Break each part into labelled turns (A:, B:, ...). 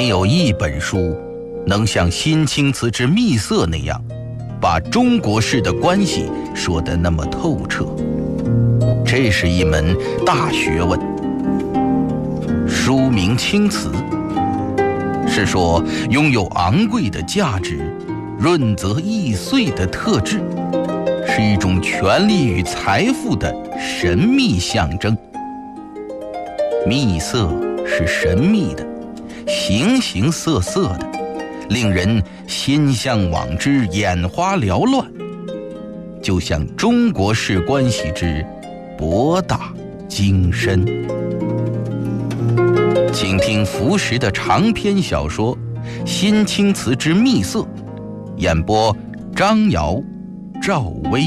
A: 没有一本书能像《新青瓷之秘色》那样，把中国式的关系说得那么透彻。这是一门大学问。书名青瓷，是说拥有昂贵的价值、润泽易碎的特质，是一种权力与财富的神秘象征。秘色是神秘的，形形色色的，令人心向往之，眼花缭乱，就像中国式关系之博大精深。请听福时的长篇小说《新青瓷之秘色》，演播张瑶、赵薇。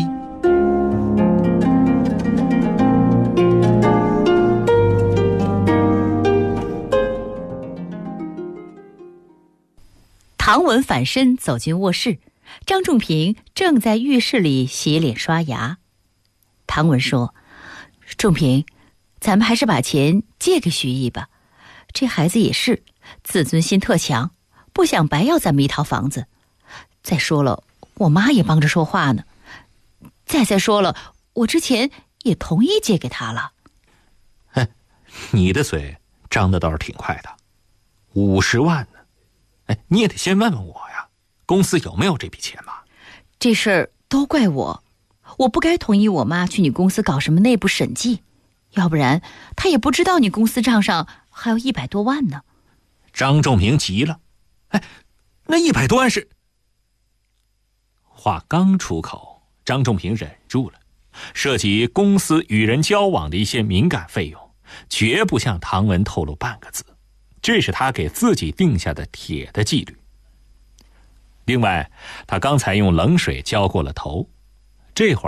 B: 唐文反身走进卧室，张仲平正在浴室里洗脸刷牙。唐文说：“仲平，咱们还是把钱借给徐毅吧。这孩子也是自尊心特强，不想白要咱们一套房子。再说了，我妈也帮着说话呢。再说了，我之前也同意借给他了。”
C: 你的嘴张的倒是挺快的，50万呢。你也得先问问我呀，公司有没有这笔钱吧？
B: 这事儿都怪我不该同意我妈去你公司搞什么内部审计，要不然她也不知道你公司账上还有100多万呢。
C: 张仲平急了，那100多万是……话刚出口，张仲平忍住了，涉及公司与人交往的一些敏感费用，绝不向唐文透露半个字，这是他给自己定下的铁的纪律。另外，他刚才用冷水浇过了头，这会儿